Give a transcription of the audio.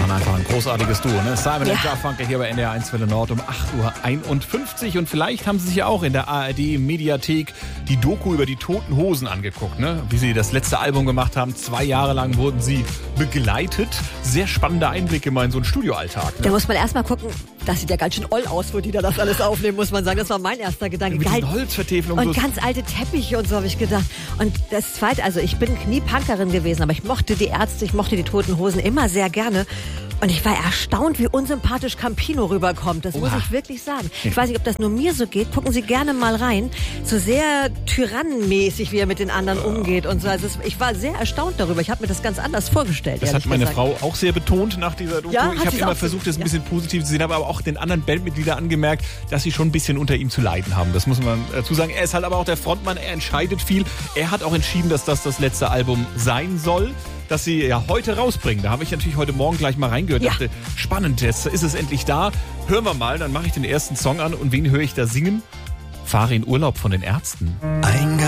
waren einfach ein großartiges Duo, ne? Simon und Garfunkel hier bei NDR 1 Welle Nord um 8.51 Uhr. Und vielleicht haben Sie sich ja auch in der ARD-Mediathek die Doku über die Toten Hosen angeguckt, ne? Wie sie das letzte Album gemacht haben. 2 Jahre lang wurden sie begleitet. Sehr spannende Einblicke mal in so einen Studioalltag. Ne? Da muss man erstmal gucken, das sieht ja ganz schön oll aus, wo die da das alles aufnehmen, muss man sagen. Das war mein erster Gedanke. Mit diesen Holzvertäfelungen. Und ganz alte Teppiche und so habe ich gedacht. Und das Zweite, also ich bin nie Punkerin gewesen, aber ich mochte die Ärzte, ich mochte die Toten Hosen immer sehr gerne. Und ich war erstaunt, wie unsympathisch Campino rüberkommt. Das muss ich wirklich sagen. Ich weiß nicht, ob das nur mir so geht. Gucken Sie gerne mal rein. So sehr tyrannenmäßig, wie er mit den anderen umgeht und so. Also ich war sehr erstaunt darüber. Ich habe mir das ganz anders vorgestellt. Das hat meine Frau auch sehr betont nach dieser Doku. Ja, ich habe immer versucht, das ein bisschen positiv zu sehen, habe aber auch den anderen Bandmitgliedern angemerkt, dass sie schon ein bisschen unter ihm zu leiden haben. Das muss man dazu sagen. Er ist halt aber auch der Frontmann. Er entscheidet viel. Er hat auch entschieden, dass das letzte Album sein soll, das sie ja heute rausbringen. Da habe ich natürlich heute Morgen gleich mal reingehört. Dachte, spannend, jetzt ist es endlich da. Hören wir mal, dann mache ich den ersten Song an. Und wen höre ich da singen? Fahre in Urlaub von den Ärzten.